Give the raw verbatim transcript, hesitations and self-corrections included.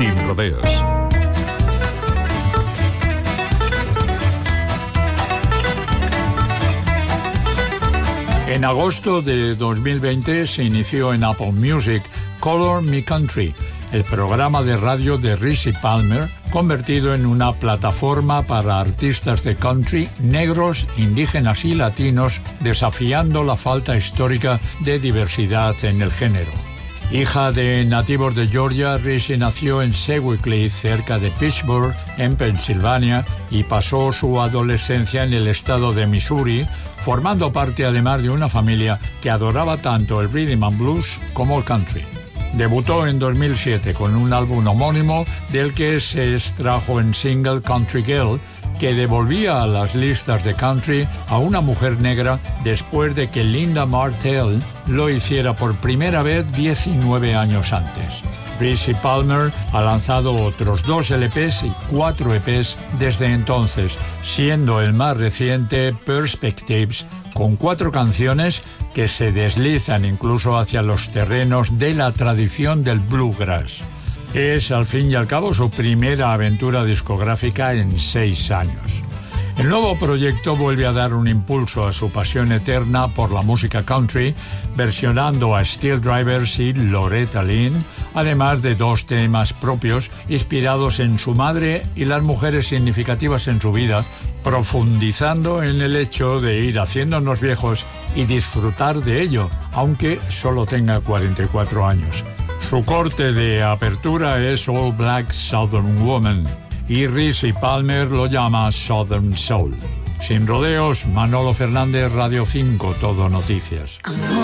Sin rodeos. En agosto de dos mil veinte se inició en Apple Music Color Me Country, el programa de radio de Rissi Palmer, convertido en una plataforma para artistas de country negros, indígenas y latinos, desafiando la falta histórica de diversidad en el género. Hija de nativos de Georgia, Rissi nació en Sewickley, cerca de Pittsburgh, en Pensilvania, y pasó su adolescencia en el estado de Missouri, formando parte además de una familia que adoraba tanto el rhythm and blues como el country. Debutó en dos mil siete con un álbum homónimo del que se extrajo en single Country Girl, que devolvía a las listas de country a una mujer negra después de que Linda Martell lo hiciera por primera vez diecinueve años antes. Rissi Palmer ha lanzado otros dos L Pes y cuatro E Pes desde entonces, siendo el más reciente Perspectives, con cuatro canciones que se deslizan incluso hacia los terrenos de la tradición del bluegrass. Es, al fin y al cabo, su primera aventura discográfica en seis años. El nuevo proyecto vuelve a dar un impulso a su pasión eterna por la música country, versionando a Steel Drivers y Loretta Lynn, además de dos temas propios inspirados en su madre y las mujeres significativas en su vida, profundizando en el hecho de ir haciéndonos viejos y disfrutar de ello, aunque solo tenga cuarenta y cuatro años. Su corte de apertura es All Black Southern Woman y Rissi Palmer lo llama Southern Soul. Sin rodeos, Manolo Fernández, Radio cinco, Todo Noticias.